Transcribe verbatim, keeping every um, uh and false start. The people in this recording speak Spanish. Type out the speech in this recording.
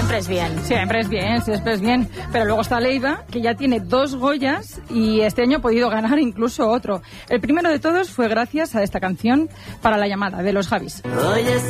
siempre es bien. Siempre es bien, siempre es bien. Pero luego está Leiva, que ya tiene dos Goyas y este año ha podido ganar incluso otro. El primero de todos fue gracias a esta canción para la llamada de los Javis. Oye,